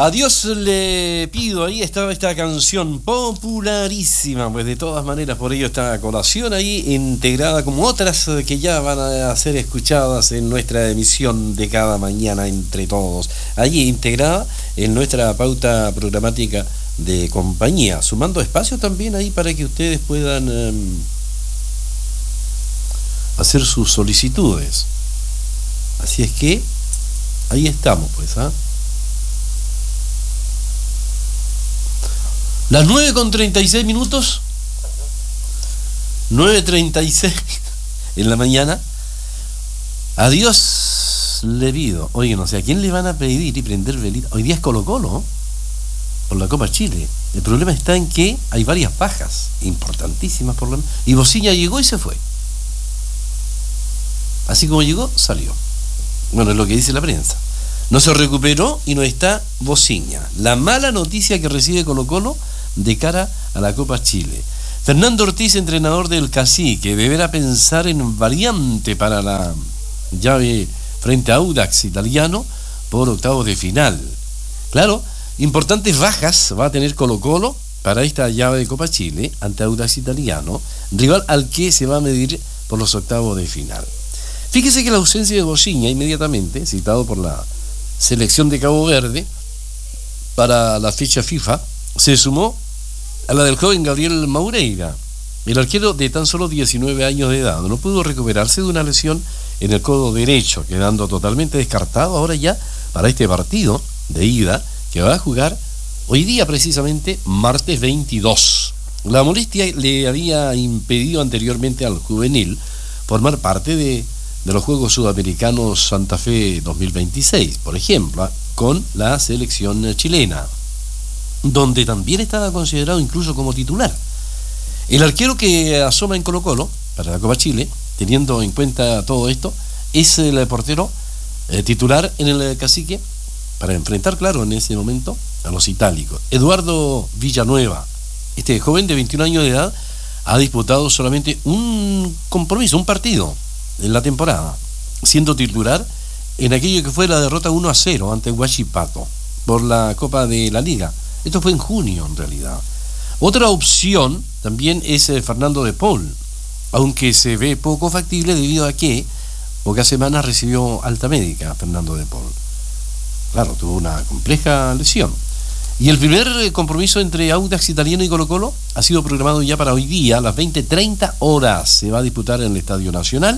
A Dios le pido, ahí estaba esta canción popularísima, pues de todas maneras por ello esta colación ahí integrada como otras que ya van a ser escuchadas en nuestra emisión de cada mañana entre todos, allí integrada en nuestra pauta programática de compañía, sumando espacio también ahí para que ustedes puedan hacer sus solicitudes. Así es que ahí estamos pues, ¿ah? Las 9:36 minutos, 9:36 en la mañana. A Dios le pido. Oye, no sé, ¿a quién le van a pedir y prender velita? Hoy día es Colo-Colo, ¿no? Por la Copa Chile. El problema está en que hay varias bajas, importantísimas por lo menos, y Bociña llegó y se fue. Así como llegó, salió. Bueno, es lo que dice la prensa. No se recuperó y no está Bociña. La mala noticia que recibe Colo-Colo de cara a la Copa Chile. Fernando Ortiz, entrenador del Cacique, deberá pensar en variante para la llave frente a Audax Italiano por octavos de final. Claro, importantes bajas va a tener Colo-Colo para esta llave de Copa Chile ante Audax Italiano, rival al que se va a medir por los octavos de final. Fíjese que la ausencia de Bociña, inmediatamente citado por la selección de Cabo Verde para la fecha FIFA, se sumó a la del joven Gabriel Maureira, el arquero de tan solo 19 años de edad. No pudo recuperarse de una lesión en el codo derecho, quedando totalmente descartado ahora ya para este partido de ida que va a jugar hoy día, precisamente martes 22. La molestia le había impedido anteriormente al juvenil formar parte de los Juegos Sudamericanos Santa Fe 2026, por ejemplo, con la selección chilena, donde también estaba considerado incluso como titular. El arquero que asoma en Colo-Colo para la Copa Chile, teniendo en cuenta todo esto, es el portero titular en el Cacique para enfrentar, claro, en ese momento a los itálicos. Eduardo Villanueva, este joven de 21 años de edad, ha disputado solamente un compromiso, un partido en la temporada, siendo titular en aquello que fue la derrota 1-0 ante Huachipato por la Copa de la Liga. Esto fue en junio, en realidad. Otra opción también es Fernando de Paul, aunque se ve poco factible debido a que pocas semanas recibió alta médica Fernando de Paul. Claro, tuvo una compleja lesión. Y el primer compromiso entre Audax Italiano y Colo-Colo ha sido programado ya para hoy día a las 20:30 horas. Se va a disputar en el Estadio Nacional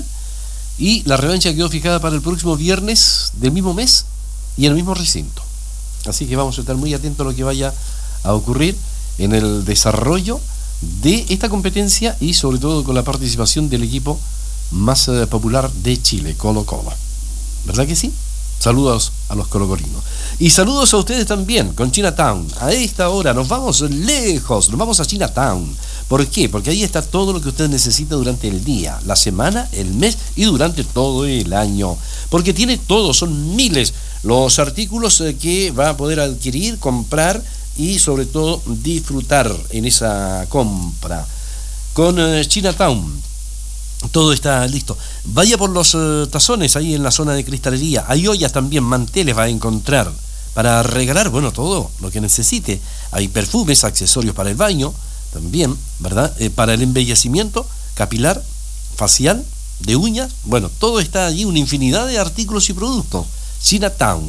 y la revancha quedó fijada para el próximo viernes del mismo mes y en el mismo recinto. Así que vamos a estar muy atentos a lo que vaya a ocurrir en el desarrollo de esta competencia y sobre todo con la participación del equipo más popular de Chile, Colo-Colo. ¿Verdad que sí? Saludos a los colocolinos. Y saludos a ustedes también con Chinatown. A esta hora nos vamos lejos, nos vamos a Chinatown. ¿Por qué? Porque ahí está todo lo que usted necesita durante el día, la semana, el mes y durante todo el año. Porque tiene todo, son miles los artículos que va a poder adquirir, comprar y sobre todo disfrutar en esa compra. Con Chinatown todo está listo. Vaya por los tazones ahí en la zona de cristalería. Hay ollas también, manteles va a encontrar para regalar, bueno, todo lo que necesite. Hay perfumes, accesorios para el baño también, ¿verdad? Para el embellecimiento capilar, facial, de uñas. Bueno, todo está allí, una infinidad de artículos y productos. Chinatown,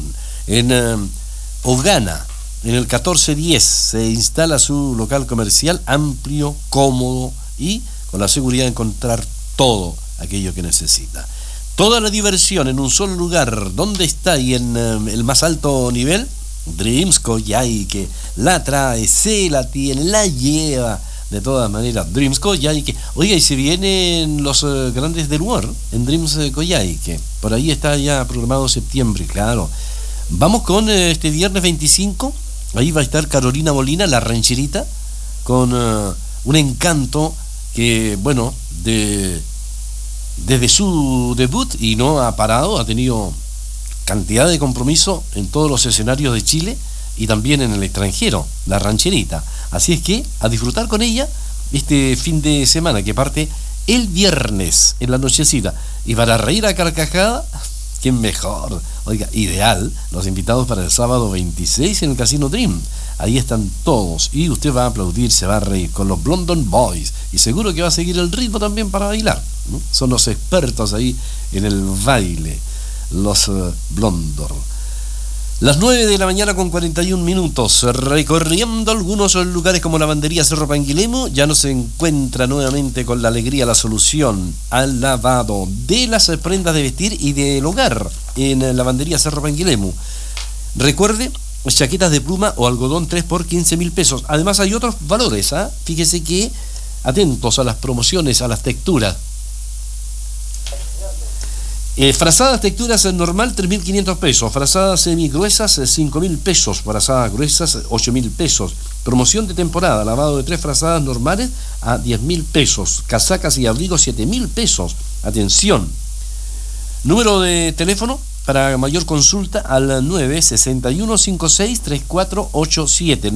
en Ogana, en el 1410, se instala su local comercial amplio, cómodo y con la seguridad de encontrar todo aquello que necesita. Toda la diversión en un solo lugar. ¿Dónde está? Y en el más alto nivel, Dreams Coyhaique la trae, se la tiene, la lleva. De todas maneras, Dreams Coyhaique. Oiga, y se vienen los grandes del humor en Dreams Coyhaique. Por ahí está ya programado septiembre, claro. Vamos con este viernes 25. Ahí va a estar Carolina Molina, la rancherita, con un encanto que, bueno, desde su debut y no ha parado, ha tenido cantidad de compromiso en todos los escenarios de Chile y también en el extranjero, la rancherita. Así es que a disfrutar con ella este fin de semana que parte el viernes en la nochecita. Y para reír a carcajada, ¿quién mejor? Oiga, ideal, los invitados para el sábado 26 en el Casino Dream. Ahí están todos y usted va a aplaudir, se va a reír con los Blondon Boys y seguro que va a seguir el ritmo también para bailar, ¿no? Son los expertos ahí en el baile, los Blondor. Las 9 de la mañana con 41 minutos, recorriendo algunos lugares como Lavandería Cerro Panguilemo, ya nos encuentra nuevamente con la alegría la solución al lavado de las prendas de vestir y del hogar en Lavandería Cerro Panguilemo. Recuerde, chaquetas de pluma o algodón 3 por 15.000 pesos. Además hay otros valores, ¿ah? Fíjese que, atentos a las promociones, a las texturas. Frazadas texturas normal 3.500 pesos, frazadas semigruesas 5.000 pesos, frazadas gruesas 8.000 pesos, promoción de temporada, lavado de 3 frazadas normales a 10.000 pesos, casacas y abrigos 7.000 pesos. Atención, número de teléfono para mayor consulta al 961563487,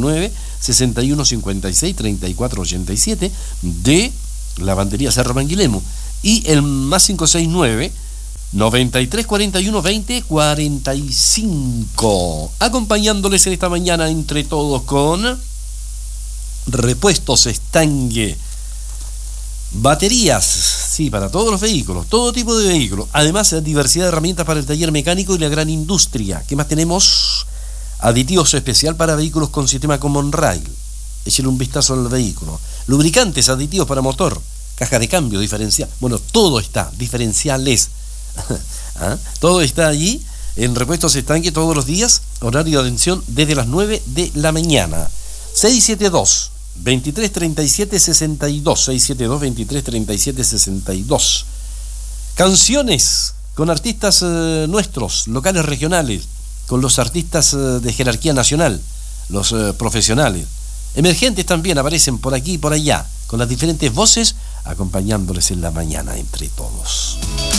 961563487 de Lavandería Cerro Panguilemo, y el más 569 9341 20 45, acompañándoles en esta mañana entre todos con repuestos Stange, baterías, sí, para todos los vehículos, todo tipo de vehículos, además diversidad de herramientas para el taller mecánico y la gran industria. ¿Qué más tenemos? Aditivos especial para vehículos con sistema Common Rail, échale un vistazo al vehículo, lubricantes, aditivos para motor, caja de cambio, diferencial, bueno, todo está, diferenciales. ¿Ah? Todo está allí en Repuestos Estanque todos los días, horario de atención desde las 9 de la mañana. 672-2337-62, 672-2337-62. Canciones con artistas nuestros, locales, regionales, con los artistas de jerarquía nacional, los profesionales. Emergentes también aparecen por aquí y por allá, con las diferentes voces, acompañándoles en la mañana entre todos.